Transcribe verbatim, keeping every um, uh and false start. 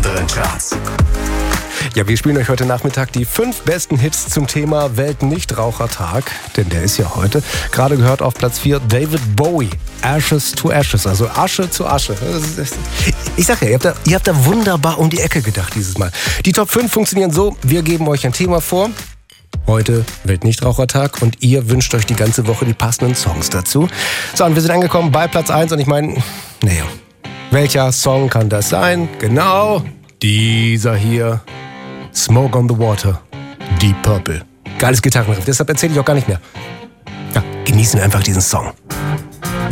unseren Charts. Ja, wir spielen euch heute Nachmittag die fünf besten Hits zum Thema Weltnichtrauchertag, denn der ist ja heute. Gerade gehört auf Platz vier David Bowie, Ashes to Ashes, also Asche zu Asche. Ich sag ja, ihr habt, da, ihr habt da wunderbar um die Ecke gedacht dieses Mal. Die Top fünf funktionieren so, wir geben euch ein Thema vor. Heute Weltnichtrauchertag und ihr wünscht euch die ganze Woche die passenden Songs dazu. So, und wir sind angekommen bei Platz eins und ich meine, naja, welcher Song kann das sein? Genau, dieser hier. Smoke on the Water, Deep Purple. Geiles Gitarrenriff, deshalb erzähle ich auch gar nicht mehr. Ja, genießen wir einfach diesen Song.